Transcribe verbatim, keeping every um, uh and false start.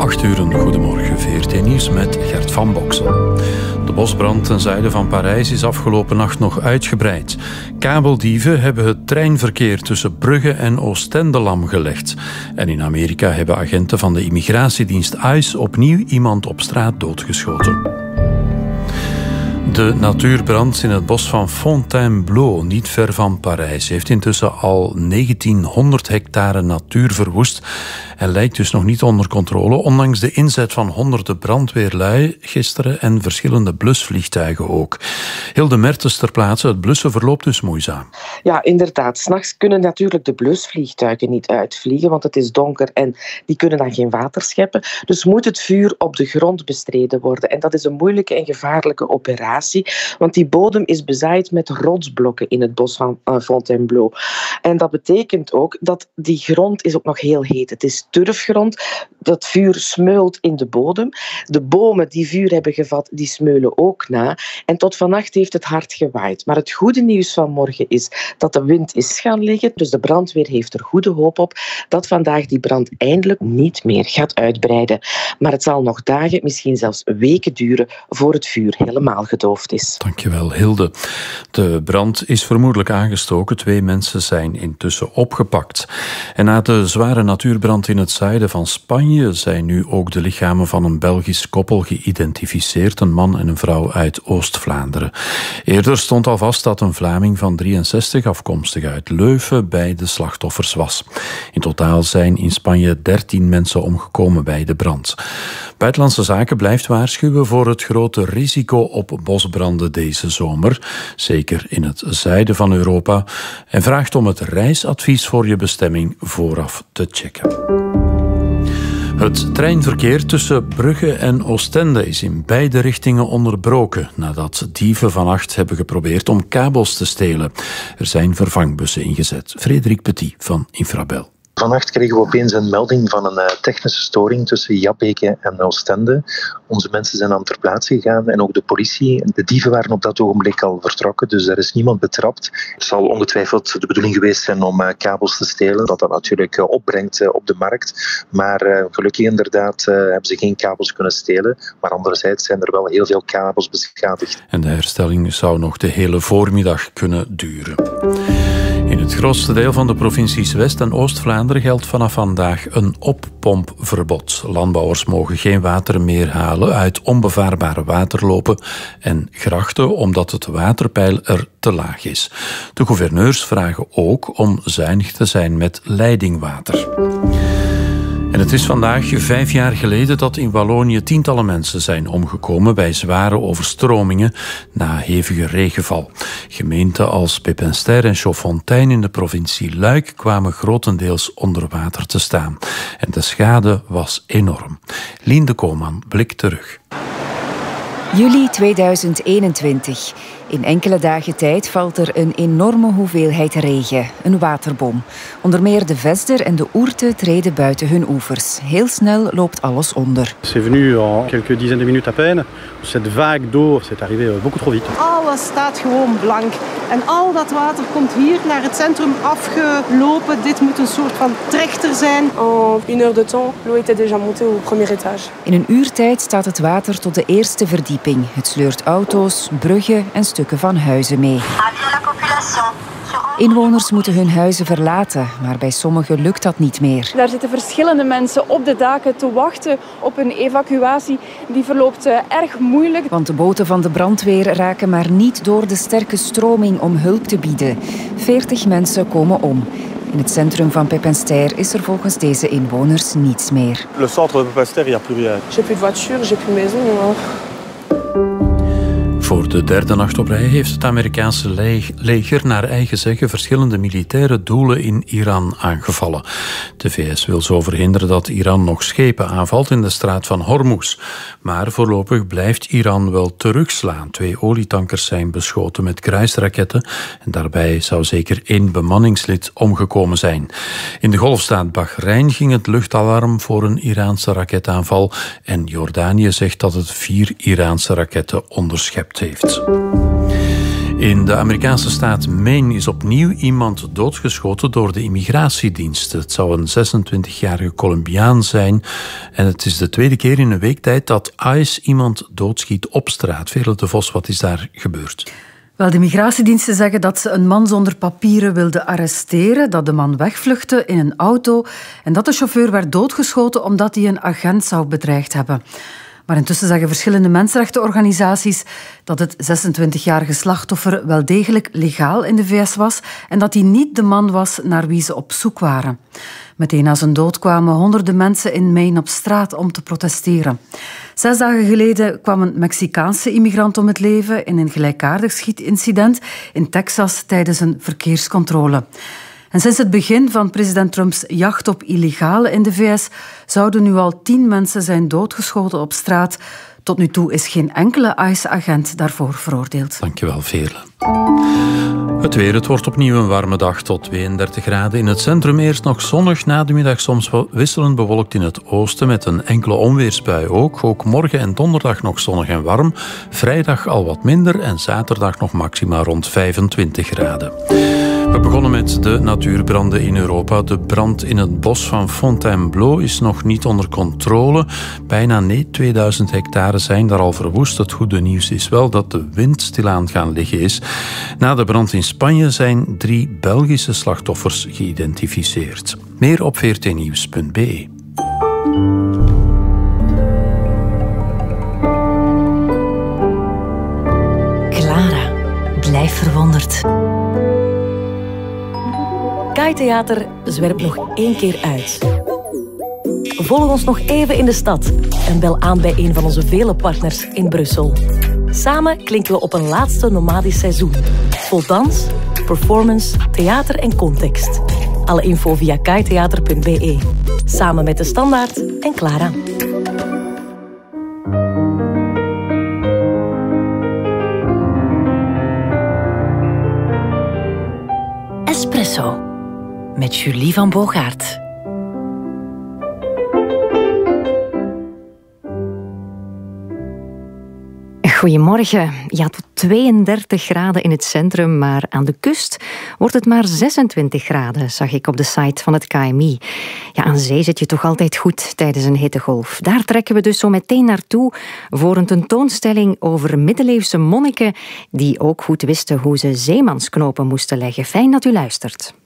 acht uur, een goedemorgen. V R T Nieuws met Gert van Boksel. De bosbrand ten zuiden van Parijs is afgelopen nacht nog uitgebreid. Kabeldieven hebben het treinverkeer tussen Brugge en Oostende lamgelegd. En in Amerika hebben agenten van de immigratiedienst ICE opnieuw iemand op straat doodgeschoten. De natuurbrand in het bos van Fontainebleau, niet ver van Parijs, heeft intussen al negentienhonderd hectare natuur verwoest en lijkt dus nog niet onder controle, ondanks de inzet van honderden brandweerlui gisteren en verschillende blusvliegtuigen ook. Hilde Mertens ter plaatse, het blussen verloopt dus moeizaam. Ja, inderdaad. 's Nachts kunnen natuurlijk de blusvliegtuigen niet uitvliegen, want het is donker en die kunnen dan geen water scheppen. Dus moet het vuur op de grond bestreden worden. En dat is een moeilijke en gevaarlijke operatie, want die bodem is bezaaid met rotsblokken in het bos van uh, Fontainebleau. En dat betekent ook dat die grond is ook nog heel heet. Het is turfgrond. Dat vuur smeult in de bodem. De bomen die vuur hebben gevat, die smeulen ook na. En tot vannacht heeft het hard gewaaid. Maar het goede nieuws van morgen is dat de wind is gaan liggen. Dus de brandweer heeft er goede hoop op dat vandaag die brand eindelijk niet meer gaat uitbreiden. Maar het zal nog dagen, misschien zelfs weken duren voor het vuur helemaal gedoofd is. Dankjewel, Hilde. De brand is vermoedelijk aangestoken. Twee mensen zijn intussen opgepakt. En na de zware natuurbrand in het zuiden van Spanje zijn nu ook de lichamen van een Belgisch koppel geïdentificeerd. Een man en een vrouw uit Oost-Vlaanderen. Eerder stond al vast dat een Vlaming van drieënzestig, afkomstig uit Leuven, bij de slachtoffers was. In totaal zijn in Spanje dertien mensen omgekomen bij de brand. Buitenlandse Zaken blijft waarschuwen voor het grote risico op bosbranden deze zomer, zeker in het zuiden van Europa, en vraagt om het reisadvies voor je bestemming vooraf te checken. Het treinverkeer tussen Brugge en Oostende is in beide richtingen onderbroken nadat dieven vannacht hebben geprobeerd om kabels te stelen. Er zijn vervangbussen ingezet. Frederik Petit van Infrabel. Vannacht kregen we opeens een melding van een technische storing tussen Jabbeke en Oostende. Onze mensen zijn dan ter plaatse gegaan en ook de politie. De dieven waren op dat ogenblik al vertrokken, dus er is niemand betrapt. Het zal ongetwijfeld de bedoeling geweest zijn om kabels te stelen, dat dat natuurlijk opbrengt op de markt. Maar gelukkig inderdaad hebben ze geen kabels kunnen stelen. Maar anderzijds zijn er wel heel veel kabels beschadigd. En de herstelling zou nog de hele voormiddag kunnen duren. In het grootste deel van de provincies West- en Oost-Vlaanderen geldt vanaf vandaag een oppompverbod. Landbouwers mogen geen water meer halen uit onbevaarbare waterlopen en grachten, omdat het waterpeil er te laag is. De gouverneurs vragen ook om zuinig te zijn met leidingwater. En het is vandaag vijf jaar geleden dat in Wallonië tientallen mensen zijn omgekomen bij zware overstromingen na hevige regenval. Gemeenten als Pepinster en Chaudfontaine in de provincie Luik kwamen grotendeels onder water te staan. En de schade was enorm. Lien de Kooman blikt terug. Juli tweeduizend eenentwintig. In enkele dagen tijd valt er een enorme hoeveelheid regen, een waterbom. Onder meer de Vesder en de Ourthe treden buiten hun oevers. Heel snel loopt alles onder. C'est venu en quelques dizaines de minutes à peine. Cette vague d'eau, c'est arrivé beaucoup trop vite. Alles staat gewoon blank. En al dat water komt hier naar het centrum afgelopen. Dit moet een soort van trechter zijn. En une heure de temps, l'eau était déjà montée au premier étage. In een uurtijd staat het water tot de eerste verdieping. Het sleurt auto's, bruggen en stukken van huizen mee. Inwoners moeten hun huizen verlaten, maar bij sommigen lukt dat niet meer. Daar zitten verschillende mensen op de daken te wachten op een evacuatie. Die verloopt uh, erg moeilijk. Want de boten van de brandweer raken maar niet door de sterke stroming om hulp te bieden. veertig mensen komen om. In het centrum van Pepinster is er volgens deze inwoners niets meer. Le centre de Pepinster, il n'y a plus rien. J'ai plus de voiture, j'ai plus de maison. Voor de derde nacht op rij heeft het Amerikaanse leger naar eigen zeggen verschillende militaire doelen in Iran aangevallen. De V S wil zo verhinderen dat Iran nog schepen aanvalt in de straat van Hormuz. Maar voorlopig blijft Iran wel terugslaan. Twee olietankers zijn beschoten met kruisraketten en daarbij zou zeker één bemanningslid omgekomen zijn. In de golfstaat Bahrein ging het luchtalarm voor een Iraanse raketaanval en Jordanië zegt dat het vier Iraanse raketten onderschept heeft. In de Amerikaanse staat Maine is opnieuw iemand doodgeschoten door de immigratiediensten. Het zou een zesentwintigjarige Colombiaan zijn. En het is de tweede keer in een week tijd dat ICE iemand doodschiet op straat. Veerle de Vos, wat is daar gebeurd? Wel, de migratiediensten zeggen dat ze een man zonder papieren wilden arresteren, dat de man wegvluchtte in een auto en dat de chauffeur werd doodgeschoten omdat hij een agent zou bedreigd hebben. Maar intussen zeggen verschillende mensenrechtenorganisaties dat het zesentwintigjarige slachtoffer wel degelijk legaal in de V S was en dat hij niet de man was naar wie ze op zoek waren. Meteen na zijn dood kwamen honderden mensen in Maine op straat om te protesteren. Zes dagen geleden kwam een Mexicaanse immigrant om het leven in een gelijkaardig schietincident in Texas tijdens een verkeerscontrole. En sinds het begin van president Trumps jacht op illegalen in de V S zouden nu al tien mensen zijn doodgeschoten op straat. Tot nu toe is geen enkele ICE-agent daarvoor veroordeeld. Dankjewel, Veerle. Het weer, het wordt opnieuw een warme dag tot tweeëndertig graden. In het centrum eerst nog zonnig, na de middag soms wisselend bewolkt in het oosten met een enkele onweersbui ook. Ook morgen en donderdag nog zonnig en warm. Vrijdag al wat minder en zaterdag nog maxima rond vijfentwintig graden. We begonnen met de natuurbranden in Europa. De brand in het bos van Fontainebleau is nog niet onder controle. Bijna nee, tweeduizend hectare zijn daar al verwoest. Het goede nieuws is wel dat de wind stilaan gaan liggen is. Na de brand in Spanje zijn drie Belgische slachtoffers geïdentificeerd. Meer op v r t nieuws punt b e. Clara, blijf verwonderd. Kai Theater zwerpt nog één keer uit. Volg ons nog even in de stad en bel aan bij een van onze vele partners in Brussel. Samen klinken we op een laatste nomadisch seizoen. Vol dans, performance, theater en context. Alle info via kaitheater punt b e. Samen met De Standaard en Clara. Espresso. Met Julie van Bogaert. Goedemorgen. Ja, tot tweeëndertig graden in het centrum, maar aan de kust wordt het maar zesentwintig graden, zag ik op de site van het K M I. Ja, aan zee zit je toch altijd goed tijdens een hittegolf. Daar trekken we dus zo meteen naartoe voor een tentoonstelling over middeleeuwse monniken die ook goed wisten hoe ze zeemansknopen moesten leggen. Fijn dat u luistert.